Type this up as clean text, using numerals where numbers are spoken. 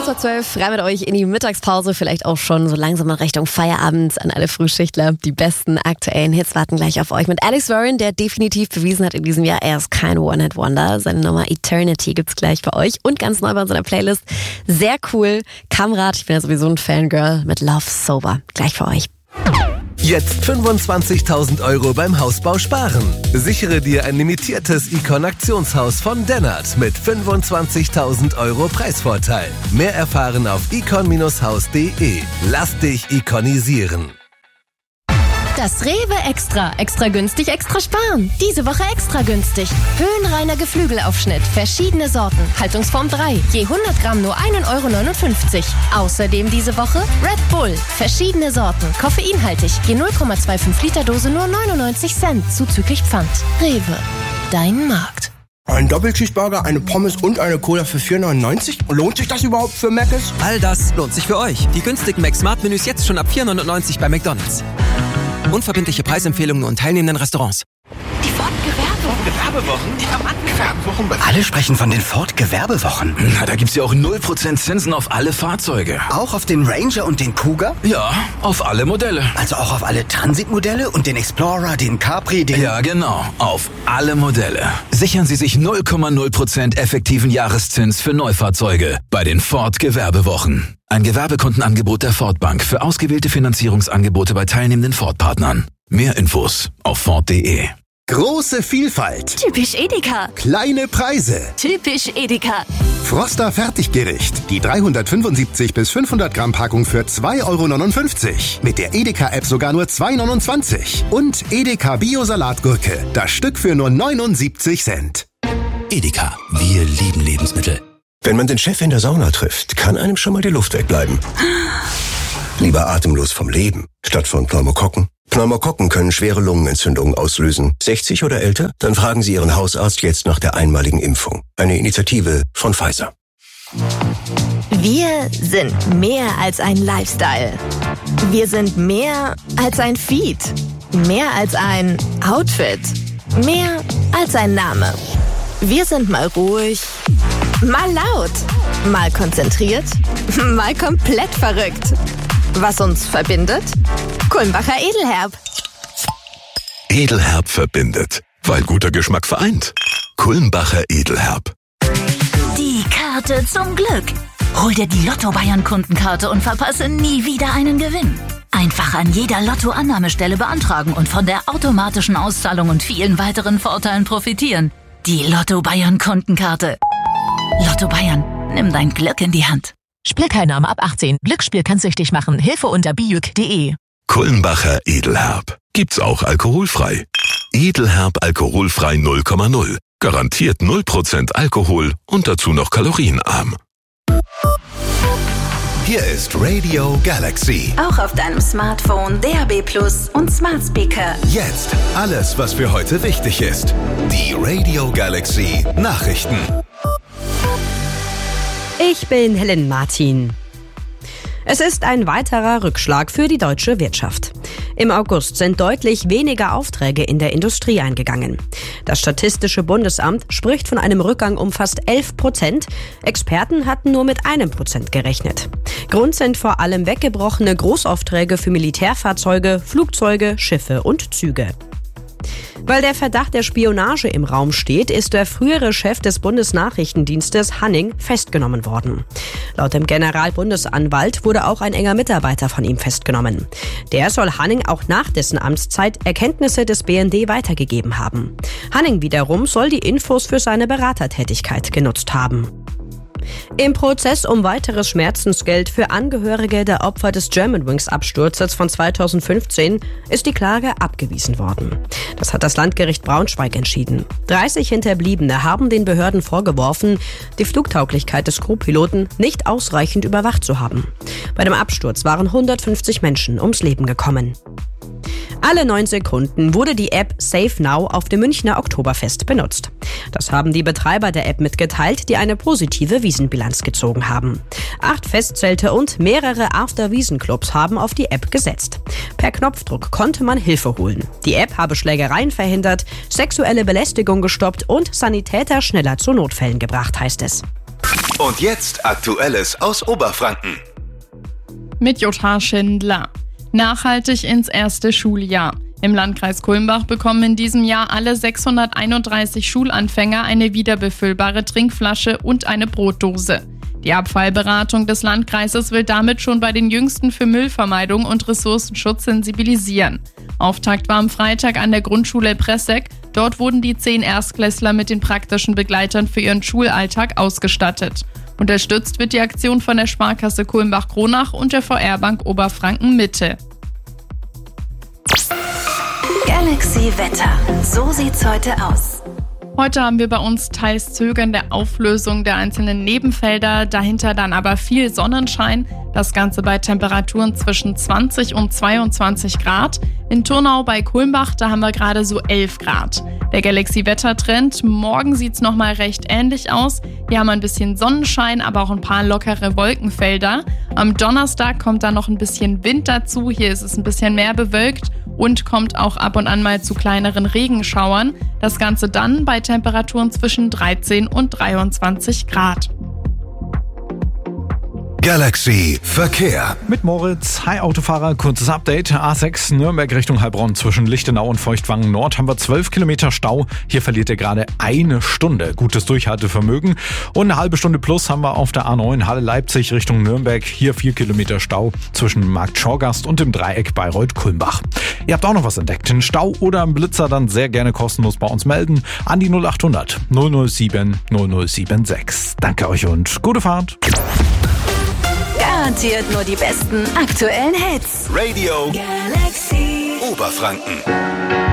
12, rein mit euch in die Mittagspause, vielleicht auch schon so langsam in Richtung Feierabend an alle Frühschichtler. Die besten aktuellen Hits warten gleich auf euch mit Alex Warren, der definitiv bewiesen hat in diesem Jahr, er ist kein One-Hit-Wonder. Seine Nummer Eternity gibt's gleich bei euch und ganz neu bei unserer Playlist. Sehr cool. Kamrat, ich bin ja sowieso ein Fangirl mit Love Sober. Gleich für euch. Jetzt 25.000 € beim Hausbau sparen. Sichere dir ein limitiertes Icon-Aktionshaus von Dennert mit 25.000 € Preisvorteil. Mehr erfahren auf icon-haus.de. Lass dich ikonisieren. Das Rewe Extra. Extra günstig, extra sparen. Diese Woche extra günstig. Höhenreiner Geflügelaufschnitt. Verschiedene Sorten. Haltungsform 3. Je 100 Gramm nur 1,59 €. Außerdem diese Woche Red Bull. Verschiedene Sorten. Koffeinhaltig. Je 0,25 Liter Dose nur 99 Cent. Zuzüglich Pfand. Rewe. Dein Markt. Ein Doppelcheeseburger, eine Pommes und eine Cola für 4,99 €? Lohnt sich das überhaupt für Mc's? All das lohnt sich für euch. Die günstigen Mac-Smart-Menüs jetzt schon ab 4,99 € bei McDonald's. Unverbindliche Preisempfehlungen und teilnehmenden Restaurants. Die Ford-Gewerbewochen? Ja, Mann, Gewerbewochen. Alle sprechen von den Ford-Gewerbewochen. Na, da gibt's ja auch 0% Zinsen auf alle Fahrzeuge. Auch auf den Ranger und den Kuga? Ja, auf alle Modelle. Also auch auf alle Transit-Modelle und den Explorer, den Capri, den... Ja, genau. Auf alle Modelle. Sichern Sie sich 0,0% effektiven Jahreszins für Neufahrzeuge bei den Ford-Gewerbewochen. Ein Gewerbekundenangebot der Ford Bank für ausgewählte Finanzierungsangebote bei teilnehmenden Ford-Partnern. Mehr Infos auf Ford.de. Große Vielfalt. Typisch Edeka. Kleine Preise. Typisch Edeka. Froster Fertiggericht. Die 375 bis 500 Gramm Packung für 2,59 €. Mit der Edeka-App sogar nur 2,29 €. Und Edeka Bio-Salatgurke. Das Stück für nur 79 Cent. Edeka. Wir lieben Lebensmittel. Wenn man den Chef in der Sauna trifft, kann einem schon mal die Luft wegbleiben. Lieber atemlos vom Leben, statt von Pneumokokken. Pneumokokken können schwere Lungenentzündungen auslösen. 60 oder älter? Dann fragen Sie Ihren Hausarzt jetzt nach der einmaligen Impfung. Eine Initiative von Pfizer. Wir sind mehr als ein Lifestyle. Wir sind mehr als ein Feed. Mehr als ein Outfit. Mehr als ein Name. Wir sind mal ruhig, mal laut, mal konzentriert, mal komplett verrückt. Was uns verbindet? Kulmbacher Edelherb. Edelherb verbindet, weil guter Geschmack vereint. Kulmbacher Edelherb. Die Karte zum Glück. Hol dir die Lotto Bayern Kundenkarte und verpasse nie wieder einen Gewinn. Einfach an jeder Lotto-Annahmestelle beantragen und von der automatischen Auszahlung und vielen weiteren Vorteilen profitieren. Die Lotto Bayern Kundenkarte. Lotto Bayern, nimm dein Glück in die Hand. Spielteilnahme ab 18. Glücksspiel kann süchtig machen. Hilfe unter bijuk.de. Kulmbacher Edelherb. Gibt's auch alkoholfrei. Edelherb alkoholfrei 0,0. Garantiert 0% Alkohol und dazu noch kalorienarm. Hier ist Radio Galaxy. Auch auf deinem Smartphone, DAB+ und Smart Speaker. Jetzt alles, was für heute wichtig ist. Die Radio Galaxy Nachrichten. Ich bin Helen Martin. Es ist ein weiterer Rückschlag für die deutsche Wirtschaft. Im August sind deutlich weniger Aufträge in der Industrie eingegangen. Das Statistische Bundesamt spricht von einem Rückgang um fast 11%. Experten hatten nur mit 1% gerechnet. Grund sind vor allem weggebrochene Großaufträge für Militärfahrzeuge, Flugzeuge, Schiffe und Züge. Weil der Verdacht der Spionage im Raum steht, ist der frühere Chef des Bundesnachrichtendienstes Hanning festgenommen worden. Laut dem Generalbundesanwalt wurde auch ein enger Mitarbeiter von ihm festgenommen. Der soll Hanning auch nach dessen Amtszeit Erkenntnisse des BND weitergegeben haben. Hanning wiederum soll die Infos für seine Beratertätigkeit genutzt haben. Im Prozess um weiteres Schmerzensgeld für Angehörige der Opfer des Germanwings-Absturzes von 2015 ist die Klage abgewiesen worden. Das hat das Landgericht Braunschweig entschieden. 30 Hinterbliebene haben den Behörden vorgeworfen, die Flugtauglichkeit des Co-Piloten nicht ausreichend überwacht zu haben. Bei dem Absturz waren 150 Menschen ums Leben gekommen. Alle 9 Sekunden wurde die App Safe Now auf dem Münchner Oktoberfest benutzt. Das haben die Betreiber der App mitgeteilt, die eine positive Wiesenbilanz gezogen haben. 8 Festzelte und mehrere After-Wiesen-Clubs haben auf die App gesetzt. Per Knopfdruck konnte man Hilfe holen. Die App habe Schlägereien verhindert, sexuelle Belästigung gestoppt und Sanitäter schneller zu Notfällen gebracht, heißt es. Und jetzt Aktuelles aus Oberfranken. Mit Jutta Schindler. Nachhaltig ins erste Schuljahr. Im Landkreis Kulmbach bekommen in diesem Jahr alle 631 Schulanfänger eine wiederbefüllbare Trinkflasche und eine Brotdose. Die Abfallberatung des Landkreises will damit schon bei den Jüngsten für Müllvermeidung und Ressourcenschutz sensibilisieren. Auftakt war am Freitag an der Grundschule Pressegg. Dort wurden die 10 Erstklässler mit den praktischen Begleitern für ihren Schulalltag ausgestattet. Unterstützt wird die Aktion von der Sparkasse Kulmbach-Kronach und der VR-Bank Oberfranken Mitte. Galaxy Wetter. So sieht's heute aus. Heute haben wir bei uns teils zögernde Auflösung der einzelnen Nebenfelder, dahinter dann aber viel Sonnenschein. Das Ganze bei Temperaturen zwischen 20 und 22 Grad. In Turnau bei Kulmbach, da haben wir gerade so 11 Grad. Der Galaxy-Wettertrend, morgen sieht's nochmal recht ähnlich aus. Hier haben wir ein bisschen Sonnenschein, aber auch ein paar lockere Wolkenfelder. Am Donnerstag kommt dann noch ein bisschen Wind dazu. Hier ist es ein bisschen mehr bewölkt und kommt auch ab und an mal zu kleineren Regenschauern. Das Ganze dann bei Temperaturen zwischen 13 und 23 Grad. Galaxy Verkehr. Mit Moritz. Hi Autofahrer, kurzes Update. A6 Nürnberg Richtung Heilbronn zwischen Lichtenau und Feuchtwangen Nord haben wir 12 Kilometer Stau. Hier verliert ihr gerade eine Stunde. Gutes Durchhaltevermögen. Und eine halbe Stunde plus haben wir auf der A9 Halle Leipzig Richtung Nürnberg. Hier 4 Kilometer Stau zwischen Markt Schorgast und dem Dreieck Bayreuth-Kulmbach. Ihr habt auch noch was entdeckt. Einen Stau oder einen Blitzer, dann sehr gerne kostenlos bei uns melden. An die 0800 007 0076. Danke euch und gute Fahrt. Garantiert nur die besten aktuellen Hits. Radio Galaxy Oberfranken.